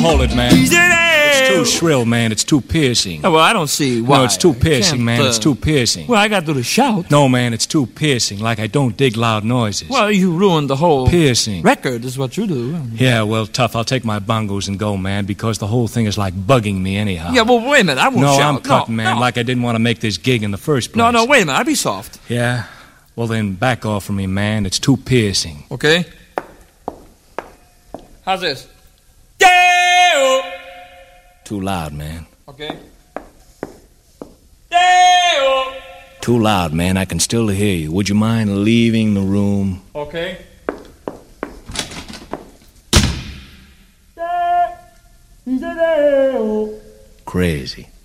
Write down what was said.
Hold it, man. It's too shrill, man. It's too piercing. Oh, well, I don't see why. No, it's too piercing, man. It's too piercing. Well, I got to do the shout. No, man, it's too piercing. Like I don't dig loud noises. Well, you ruined the whole piercing record is what you do. Yeah, well, tough. I'll take my bongos and go, man, because the whole thing is like bugging me anyhow. Yeah, well, wait a minute. I won't shout. No, I'm cutting, man, like I didn't want to make this gig in the first place. No, wait a minute. I'll be soft. Yeah? Well, then back off from me, man. It's too piercing. Okay. How's this? Deo! Too loud, man. Okay. Deo! Too loud, man. I can still hear you. Would you mind leaving the room? Okay. Crazy.